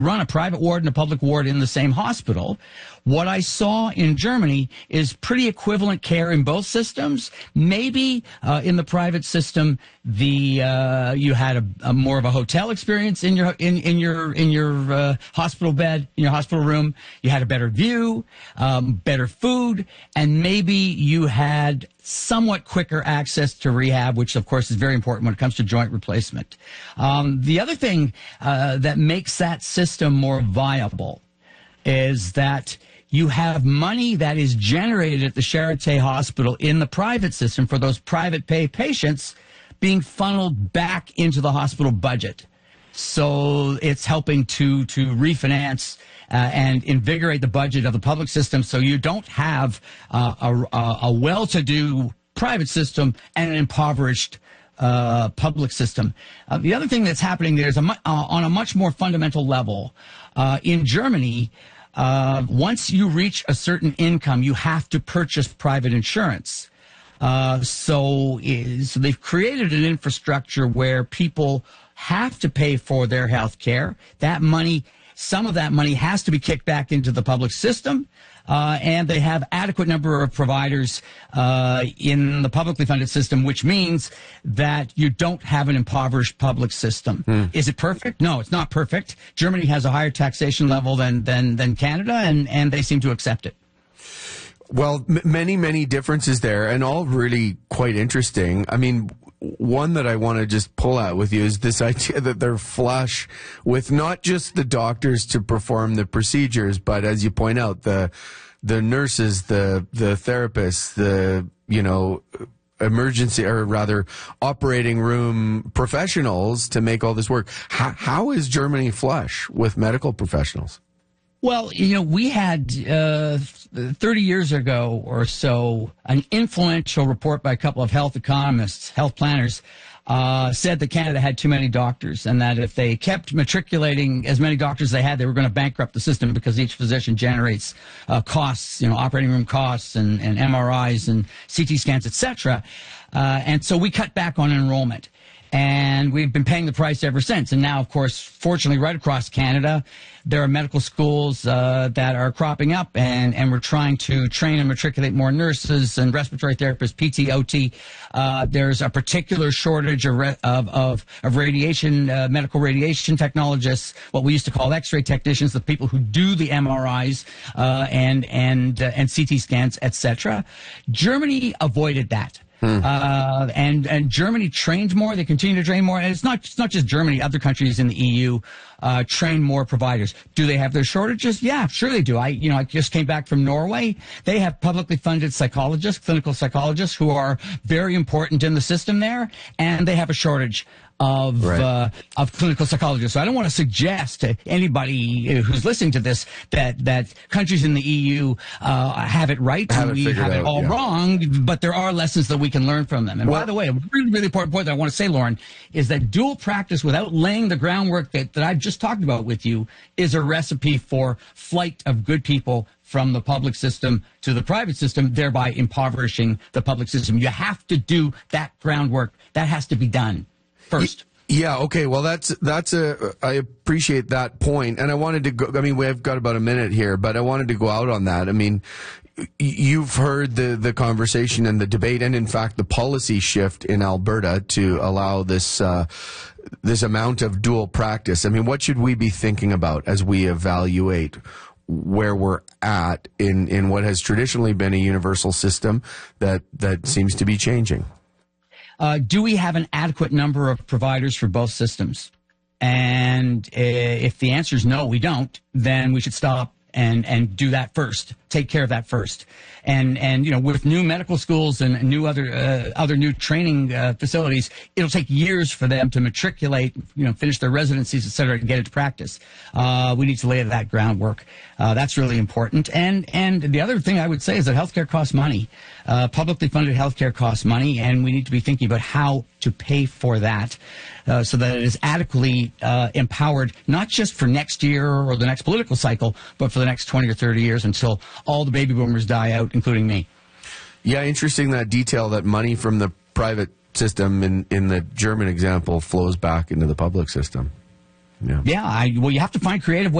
run a private ward and a public ward in the same hospital. What I saw in Germany is pretty equivalent care in both systems. Maybe in the private system, you had a more of a hotel experience in your hospital bed, in your hospital room. You had a better view, better food, and maybe you had somewhat quicker access to rehab, which of course is very important when it comes to joint replacement. The other thing that makes that system more viable is that you have money that is generated at the Charité Hospital in the private system for those private pay patients being funneled back into the hospital budget. So it's helping to refinance and invigorate the budget of the public system, so you don't have a well-to-do private system and an impoverished public system. The other thing that's happening there is on a much more fundamental level. In Germany, once you reach a certain income, you have to purchase private insurance. So they've created an infrastructure where people have to pay for their health care. That money, some of that money has to be kicked back into the public system. And they have adequate number of providers in the publicly funded system, which means that you don't have an impoverished public system. Is it perfect? No, it's not perfect. Germany has a higher taxation level than Canada, and they seem to accept it. Well, many differences there, and all really quite interesting. I mean, one that I want to just pull out with you is this idea that they're flush with not just the doctors to perform the procedures, but as you point out, the nurses, the therapists, the, emergency, or rather operating room professionals to make all this work. How is Germany flush with medical professionals? Well, we had 30 years ago or so, an influential report by a couple of health economists, health planners, said that Canada had too many doctors, and that if they kept matriculating as many doctors as they had, they were going to bankrupt the system, because each physician generates costs, operating room costs and MRIs and CT scans, etc. And so we cut back on enrollment. And we've been paying the price ever since. And now, of course, fortunately, right across Canada, there are medical schools that are cropping up, and we're trying to train and matriculate more nurses and respiratory therapists, PT, OT. There's a particular shortage of radiation, medical radiation technologists, what we used to call X-ray technicians, the people who do the MRIs and CT scans, etc. Germany avoided that. And Germany trained more. They continue to train more. And it's not just Germany. Other countries in the EU train more providers. Do they have their shortages? Yeah, sure they do. I just came back from Norway. They have publicly funded psychologists, clinical psychologists, who are very important in the system there, and they have a shortage of clinical psychologists. So I don't want to suggest to anybody who's listening to this that countries in the EU have it right and we have it all wrong, but there are lessons that we can learn from them. And by the way, a really, really important point that I want to say, Lauren, is that dual practice without laying the groundwork that I've just talked about with you is a recipe for flight of good people from the public system to the private system, thereby impoverishing the public system. You have to do that groundwork. That has to be done first. Yeah, okay. Well, I appreciate that point. And I wanted to go, we've got about a minute here, but I wanted to go out on that. I mean, you've heard the conversation and the debate, and in fact, the policy shift in Alberta to allow this amount of dual practice. I mean, what should we be thinking about as we evaluate where we're at in what has traditionally been a universal system that seems to be changing? Do we have an adequate number of providers for both systems? And if the answer is no, we don't, then we should stop and do that first. Take care of that first. And with new medical schools and new other new training facilities, it'll take years for them to matriculate, finish their residencies, et cetera, and get into practice. We need to lay that groundwork. That's really important. And the other thing I would say is that healthcare costs money. Publicly funded healthcare costs money, and we need to be thinking about how to pay for that so that it is adequately empowered, not just for next year or the next political cycle, but for the next 20 or 30 years until all the baby boomers die out, including me. Yeah, interesting that detail, that money from the private system in the German example flows back into the public system. Yeah. Well, you have to find creative ways